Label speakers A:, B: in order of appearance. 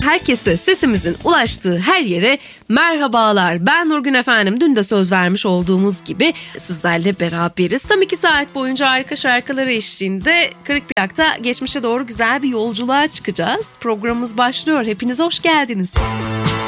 A: herkese, sesimizin ulaştığı her yere merhabalar. Ben Nurgün efendim. Dün de söz vermiş olduğumuz gibi sizlerle beraberiz. Tam 2 saat boyunca harika şarkıları eşliğinde Kırık Plak'ta geçmişe doğru güzel bir yolculuğa çıkacağız. Programımız başlıyor. Hepiniz hoş geldiniz.